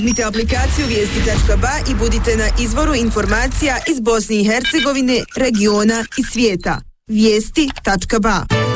Uzmite aplikaciju Vijesti.ba i budite na izvoru informacija iz Bosne i Hercegovine, regiona i svijeta. Vijesti.ba